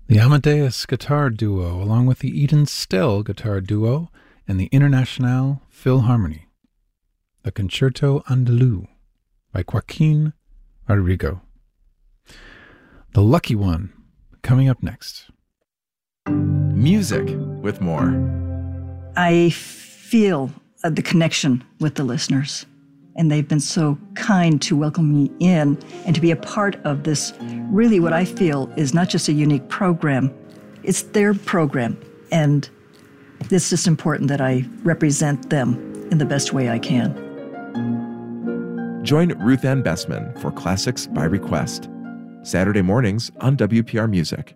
The Amadeus Guitar Duo, along with the Eden Stell Guitar Duo and the Internationale Philharmonie. The Concerto Andalou by Joaquin Rodrigo. The Lucky One, coming up next. Music with more. I feel the connection with the listeners, and they've been so kind to welcome me in and to be a part of this, really what I feel is not just a unique program, it's their program, and it's just important that I represent them in the best way I can. Join Ruth Ann Bessman for Classics by Request, Saturday mornings on WPR Music.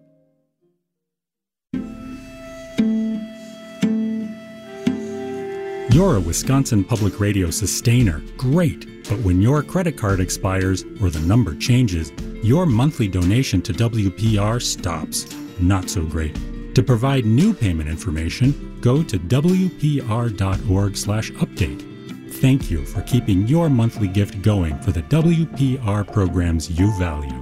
You're a Wisconsin Public Radio sustainer. Great. But when your credit card expires or the number changes, your monthly donation to WPR stops. Not so great. To provide new payment information, go to WPR.org/update. Thank you for keeping your monthly gift going for the WPR programs you value.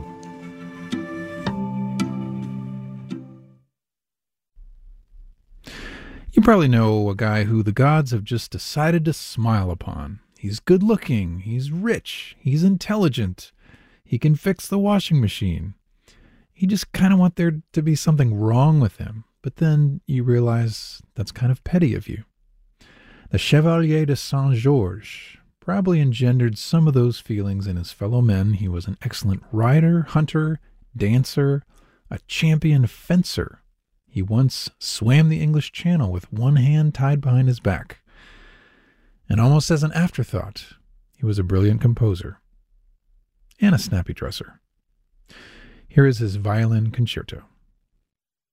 You probably know a guy who the gods have just decided to smile upon. He's good looking, he's rich, he's intelligent, he can fix the washing machine. You just kind of want there to be something wrong with him, but then you realize that's kind of petty of you. The Chevalier de Saint-Georges probably engendered some of those feelings in his fellow men. He was an excellent rider, hunter, dancer, a champion fencer. He once swam the English Channel with one hand tied behind his back. And almost as an afterthought, he was a brilliant composer and a snappy dresser. Here is his violin concerto.